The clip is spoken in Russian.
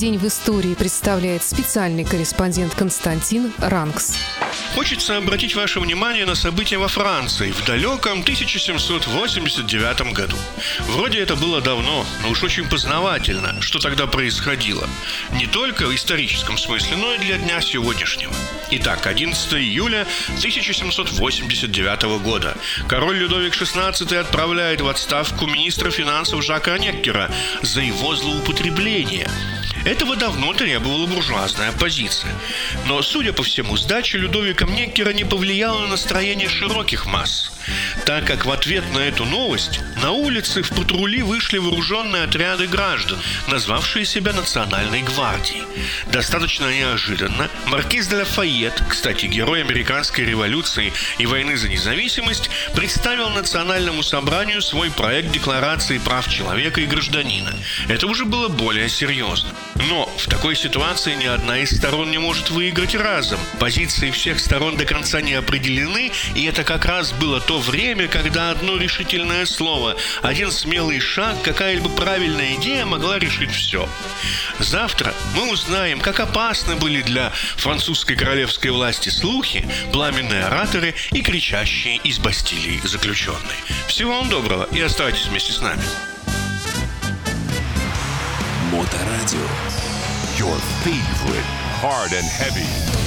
день в истории представляет специальный корреспондент Константин Ранкс. Хочется обратить ваше внимание на события во Франции в далеком 1789 году. Вроде это было давно, но уж очень познавательно, что тогда происходило. Не только в историческом смысле, но и для дня сегодняшнего. Итак, 11 июля 1789 года. Король Людовик XVI отправляет в отставку министра финансов Жака Неккера за его злоупотребление. Этого давно требовала буржуазная оппозиция. Но, судя по всему, сдача Людовиком Неккера не повлияла на настроение широких масс, так как в ответ на эту новость на улицы в патрули вышли вооруженные отряды граждан, назвавшие себя Национальной гвардией. Достаточно неожиданно маркиз де Лафайет, кстати, герой американской революции и войны за независимость, представил Национальному собранию свой проект Декларации прав человека и гражданина. Это уже было более серьезно. Но в такой ситуации ни одна из сторон не может выиграть разом. Позиции всех сторон до конца не определены, и это как раз было то время, когда одно решительное слово, один смелый шаг, какая-либо правильная идея могла решить все. Завтра мы узнаем, как опасны были для французской королевской власти слухи, пламенные ораторы и кричащие из Бастилии заключенные. Всего вам доброго и оставайтесь вместе с нами. Моторадио. Your favorite hard and heavy.